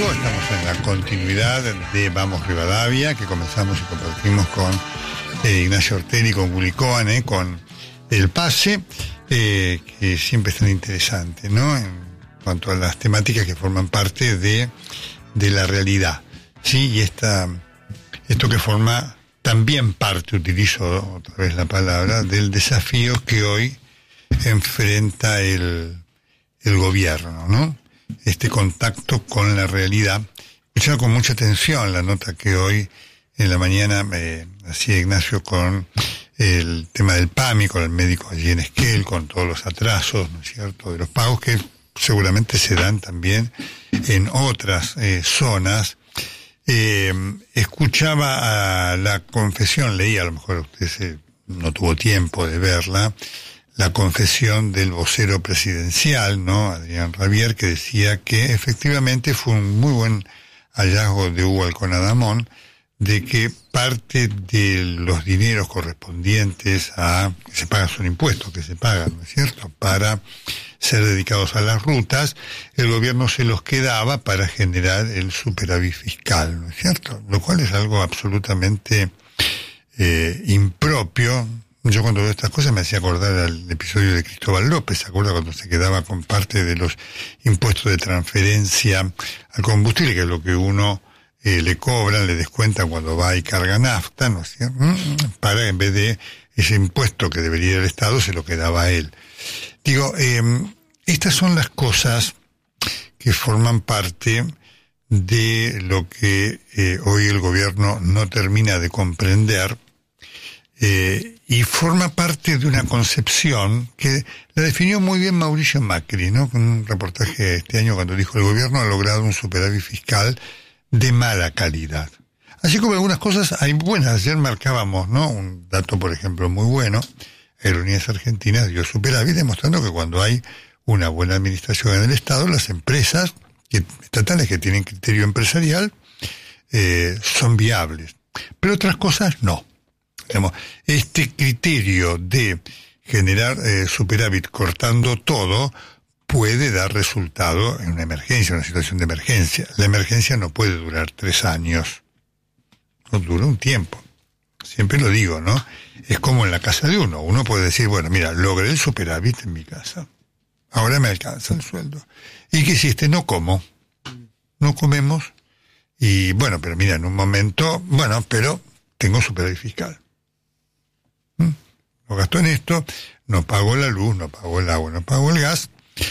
Estamos en la continuidad de Vamos Rivadavia, que comenzamos y compartimos con Ignacio Ortelli, con Willy Cohen, con El Pase, que siempre es tan interesante, ¿no? En cuanto a las temáticas que forman parte de la realidad, ¿sí? Y esto que forma también parte, utilizo otra vez la palabra, del desafío que hoy enfrenta el gobierno, ¿no? Este contacto con la realidad. Escuchaba con mucha atención la nota que hoy en la mañana hacía Ignacio con el tema del PAMI, con el médico allí en Esquel, con todos los atrasos, ¿no es cierto?, de los pagos que seguramente se dan también en otras zonas. Escuchaba a la confesión, leía, a lo mejor usted no tuvo tiempo de verla, la confesión del vocero presidencial, ¿no?, Adrián Rabier, que decía que efectivamente fue un muy buen hallazgo de Hugo Alconadamón, de que parte de los dineros correspondientes que se pagan, son impuestos que se pagan, ¿no es cierto?, para ser dedicados a las rutas, el gobierno se los quedaba para generar el superávit fiscal, ¿no es cierto?, lo cual es algo absolutamente impropio. Yo cuando veo estas cosas me hacía acordar al episodio de Cristóbal López, ¿se acuerda? Cuando se quedaba con parte de los impuestos de transferencia al combustible, que es lo que uno le cobran, le descuentan cuando va y carga nafta, ¿no es cierto?, para, en vez de ese impuesto que debería ir al Estado, se lo quedaba a él. Digo, estas son las cosas que forman parte de lo que hoy el gobierno no termina de comprender, y forma parte de una concepción que la definió muy bien Mauricio Macri, ¿no?, con un reportaje este año cuando dijo: el gobierno ha logrado un superávit fiscal de mala calidad. Así como algunas cosas hay buenas. Ayer marcábamos, ¿no?, un dato, por ejemplo, muy bueno. Aerolíneas Argentinas dio superávit, demostrando que cuando hay una buena administración en el Estado, las empresas estatales que tienen criterio empresarial son viables. Pero otras cosas no. Digamos, este criterio de generar superávit cortando todo puede dar resultado en una emergencia, una situación de emergencia. La emergencia no puede durar 3 años. No dura un tiempo. Siempre lo digo, ¿no? Es como en la casa de uno. Uno puede decir, bueno, mira, logré el superávit en mi casa. Ahora me alcanza el sueldo. ¿Y qué hiciste? No como. No comemos. Y bueno, pero mira, en un momento, bueno, pero tengo superávit fiscal. Lo gasto en esto, no pago la luz, no pago el agua, no pago el gas,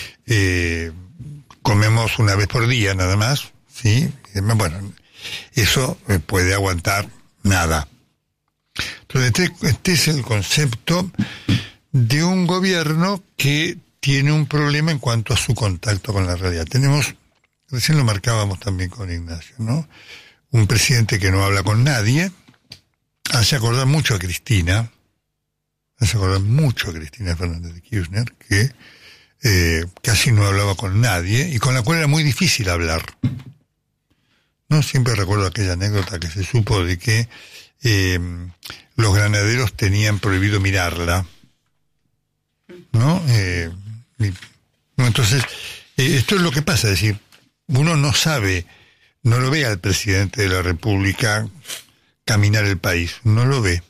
comemos una vez por día nada más, ¿sí? Bueno, eso puede aguantar nada. Entonces, este es el concepto de un gobierno que tiene un problema en cuanto a su contacto con la realidad. Recién lo marcábamos también con Ignacio, ¿no?, un presidente que no habla con nadie, hace acordar mucho a Cristina Fernández de Kirchner, que casi no hablaba con nadie y con la cual era muy difícil hablar. No siempre recuerdo aquella anécdota que se supo de que los granaderos tenían prohibido mirarla, ¿no? Entonces, esto es lo que pasa, es decir, uno no sabe, no lo ve al presidente de la República caminar el país, no lo ve,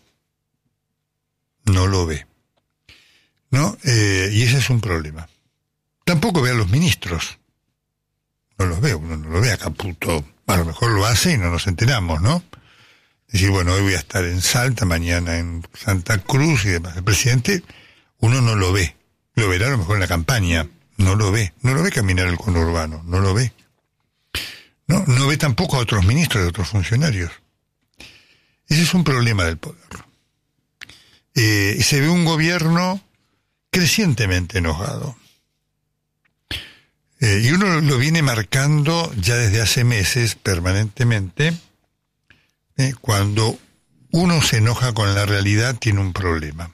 ¿no? Y ese es un problema. Tampoco ve a los ministros, no los ve, uno no lo ve a Caputo, a lo mejor lo hace y no nos enteramos, ¿no? Decir, bueno, hoy voy a estar en Salta, mañana en Santa Cruz y demás. El presidente, uno no lo ve, lo verá a lo mejor en la campaña, no lo ve caminar el conurbano, no lo ve. No ve tampoco a otros ministros, a otros funcionarios. Ese es un problema del poder. Se ve un gobierno crecientemente enojado. Y uno lo viene marcando ya desde hace meses, permanentemente. Cuando uno se enoja con la realidad, tiene un problema.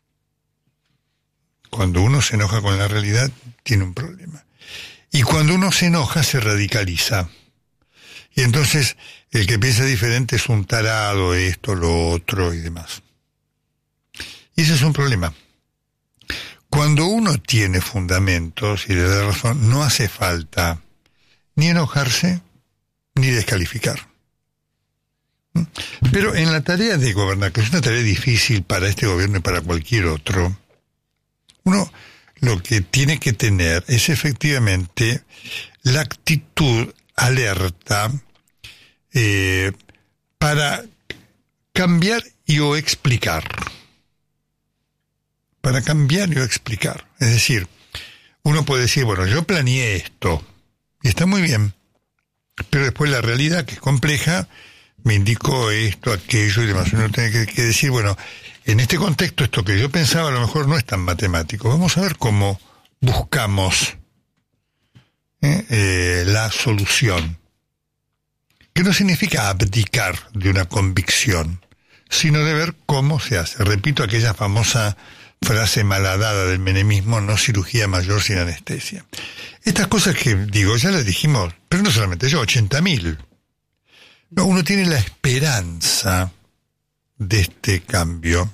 Cuando uno se enoja con la realidad, tiene un problema. Y cuando uno se enoja, se radicaliza. Y entonces, el que piensa diferente es un tarado, esto, lo otro y demás. Y ese es un problema. Cuando uno tiene fundamentos y le da razón, no hace falta ni enojarse, ni descalificar. Pero en la tarea de gobernar, que es una tarea difícil para este gobierno y para cualquier otro, uno lo que tiene que tener es efectivamente la actitud alerta para cambiar y o explicar. Para cambiar y o explicar. Es decir, uno puede decir, bueno, yo planeé esto, y está muy bien, pero después la realidad, que es compleja, me indicó esto, aquello y demás. Uno tiene que decir, bueno, en este contexto, esto que yo pensaba a lo mejor no es tan matemático. Vamos a ver cómo buscamos la solución. Que no significa abdicar de una convicción, sino de ver cómo se hace. Repito aquella famosa frase malhadada del menemismo, no cirugía mayor sin anestesia. Estas cosas que digo, ya las dijimos, pero no solamente yo, 80.000. No, uno tiene la esperanza de este cambio,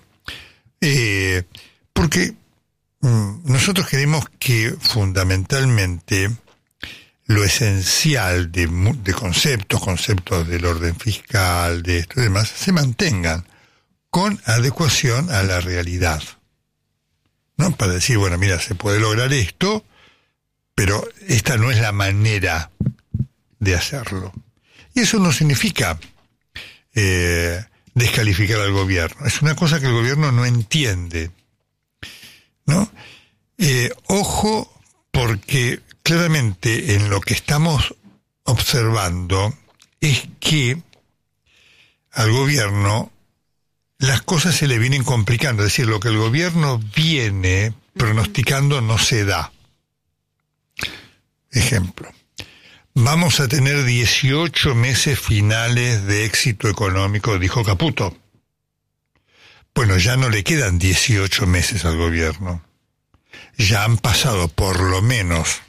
porque nosotros queremos que fundamentalmente lo esencial de conceptos del orden fiscal, de esto y demás, se mantengan con adecuación a la realidad. ¿No? Para decir, bueno, mira, se puede lograr esto, pero esta no es la manera de hacerlo. Y eso no significa descalificar al gobierno. Es una cosa que el gobierno no entiende, ¿no? Ojo, porque claramente en lo que estamos observando es que al gobierno las cosas se le vienen complicando. Es decir, lo que el gobierno viene pronosticando no se da. Ejemplo. Vamos a tener 18 meses finales de éxito económico, dijo Caputo. Bueno, ya no le quedan 18 meses al gobierno. Ya han pasado por lo menos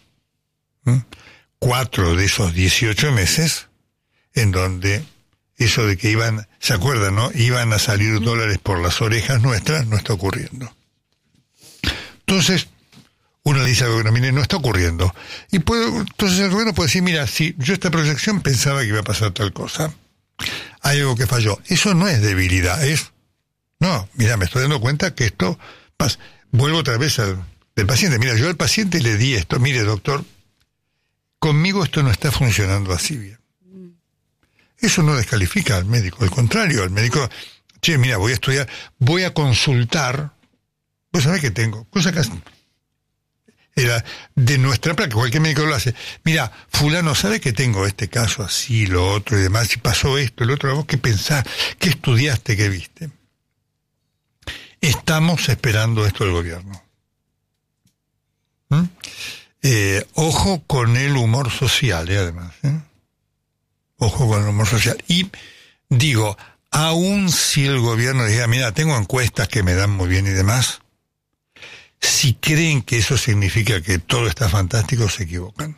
4 de esos 18 meses en donde eso de que ¿se acuerdan, no? Iban a salir dólares por las orejas nuestras, no está ocurriendo. Entonces, uno le dice al gobierno, mire, no está ocurriendo. Entonces el gobierno puede decir, mira, si yo esta proyección pensaba que iba a pasar tal cosa, hay algo que falló. Eso no es debilidad, no, mira, me estoy dando cuenta que esto pasa. Vuelvo otra vez del paciente. Mira, yo al paciente le di esto, mire, doctor, conmigo esto no está funcionando así bien. Eso no descalifica al médico, al contrario, al médico, che, mira, voy a estudiar, voy a consultar, vos sabés que tengo, cosa que era de nuestra práctica, cualquier médico lo hace. Mira, fulano, ¿sabe que tengo este caso así, lo otro y demás? Si pasó esto, el otro, ¿vos qué pensás? ¿Qué estudiaste? ¿Qué viste? Estamos esperando esto del gobierno. Ojo con el humor social, además. Ojo con el humor social. Y digo, aun si el gobierno diga, mira, tengo encuestas que me dan muy bien y demás, si creen que eso significa que todo está fantástico, se equivocan.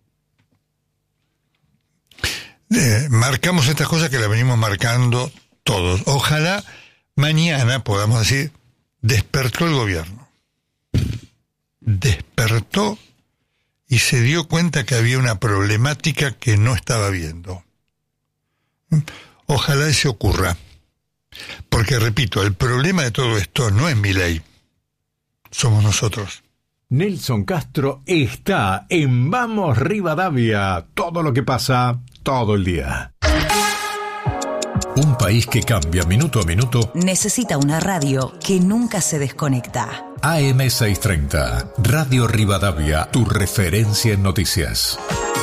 Marcamos estas cosas que las venimos marcando todos. Ojalá mañana podamos decir, despertó el gobierno. Despertó y se dio cuenta que había una problemática que no estaba viendo. Ojalá eso ocurra. Porque, repito, el problema de todo esto no es Milei. Somos nosotros. Nelson Castro está en Vamos Rivadavia. Todo lo que pasa, todo el día. Un país que cambia minuto a minuto necesita una radio que nunca se desconecta. AM630, Radio Rivadavia, tu referencia en noticias.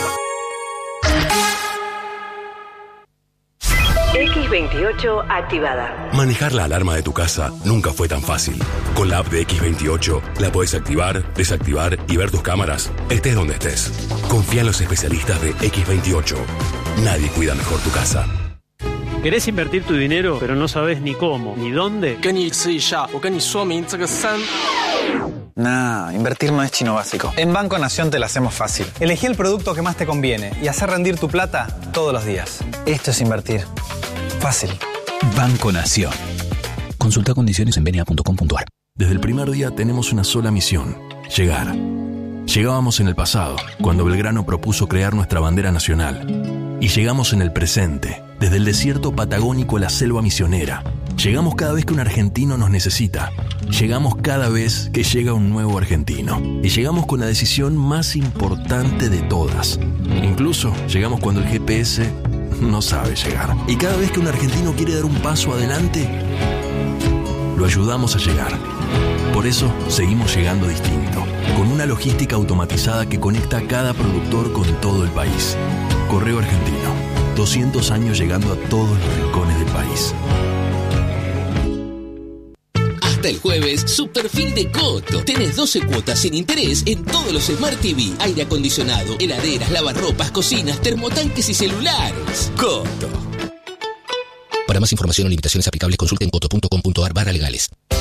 X28 activada. Manejar la alarma de tu casa nunca fue tan fácil. Con la app de X28 la podés activar, desactivar y ver tus cámaras, estés donde estés. Confía en los especialistas de X28. Nadie cuida mejor tu casa. ¿Querés invertir tu dinero, pero no sabes ni cómo, ni dónde? Nah, invertir no es chino básico. En Banco Nación te la hacemos fácil. Elegí el producto que más te conviene y hacer rendir tu plata todos los días. Esto es invertir. Fácil. Banco Nación. Consulta condiciones en bna.com.ar. Desde el primer día tenemos una sola misión: llegar. Llegábamos en el pasado, cuando Belgrano propuso crear nuestra bandera nacional. Y llegamos en el presente, desde el desierto patagónico a la selva misionera. Llegamos cada vez que un argentino nos necesita. Llegamos cada vez que llega un nuevo argentino. Y llegamos con la decisión más importante de todas. Incluso llegamos cuando el GPS no sabe llegar. Y cada vez que un argentino quiere dar un paso adelante, lo ayudamos a llegar. Por eso seguimos llegando distinto, con una logística automatizada que conecta a cada productor con todo el país. Correo Argentino, 200 años llegando a todos los rincones del país. Hasta el jueves, super fin de Coto. Tenés 12 cuotas sin interés en todos los Smart TV, aire acondicionado, heladeras, lavarropas, cocinas, termotanques y celulares. Coto. Para más información o limitaciones aplicables, consulten coto.com.ar/legales.